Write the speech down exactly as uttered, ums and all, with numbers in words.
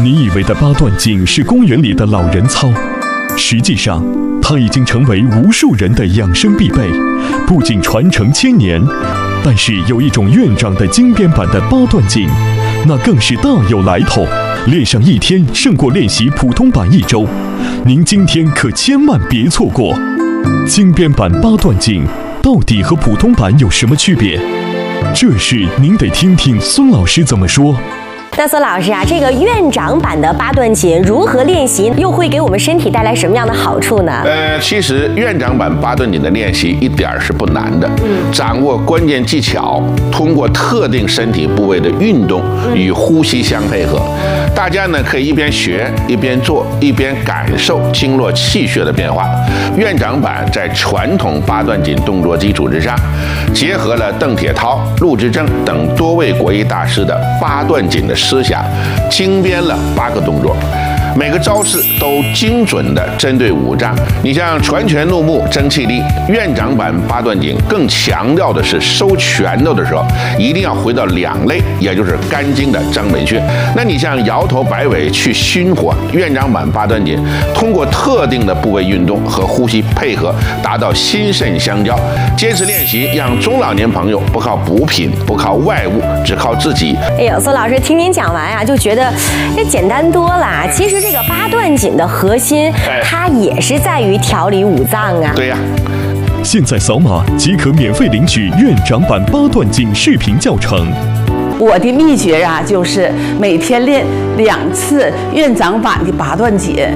你以为的八段锦是公园里的老人操，实际上它已经成为无数人的养生必备，不仅传承千年，但是有一种院长的精编版的八段锦，那更是大有来头，练上一天胜过练习普通版一周，您今天可千万别错过。精编版八段锦到底和普通版有什么区别？这事您得听听孙老师怎么说。 那孙老师啊，这个院长版的八段锦如何练习，又会给我们身体带来什么样的好处呢？ 呃，其实院长版八段锦的练习一点儿是不难的，嗯，掌握关键技巧，通过特定身体部位的运动与呼吸相配合，大家呢可以一边学一边做，一边感受经络气血的变化。院长版在传统八段锦动作基础之上，结合了邓铁涛、陆之正等多位国医大师的八段锦的思想，精编了八个动作，每个招式都精准地针对五脏。你像传拳入目争气力，院长版八段锦更强调的是收拳头的时候一定要回到两肋，也就是肝经的张本穴。那你像摇头摆尾去熏火，院长版八段锦通过特定的部位运动和呼吸配合，达到心肾相交。坚持练习，让中老年朋友不靠补品，不靠外物，只靠自己。 哎呦，孙老师听您讲完啊，就觉得这简单多了。其实这个八段锦的核心，它也是在于调理五脏啊。 对呀。 现在扫码即可免费领取院长版八段锦视频教程。 我的秘诀啊，就是每天练两次院长版的八段锦。